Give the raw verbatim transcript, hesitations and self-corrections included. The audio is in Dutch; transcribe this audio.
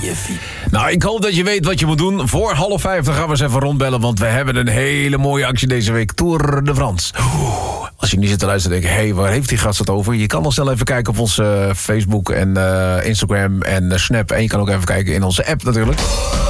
Jiffy. Nou, ik hoop dat je weet wat je moet doen. Voor half vijf dan gaan we eens even rondbellen, want we hebben een hele mooie actie deze week. Tour de France. Oeh, als je nu zit te luisteren en denkt, hé, hey, waar heeft die gast het over? Je kan nog snel even kijken op onze uh, Facebook en uh, Instagram en uh, Snap. En je kan ook even kijken in onze app natuurlijk.